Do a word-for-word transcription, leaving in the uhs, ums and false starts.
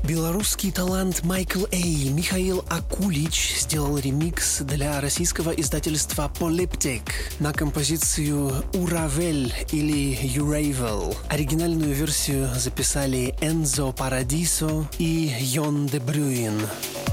Белорусский талант Майкл Эй Михаил Акулич сделал ремикс для российского издательства Polyptych на композицию «Уравель» или «Uravel». Оригинальную версию записали Энзо Парадисо и Йон де Брюин.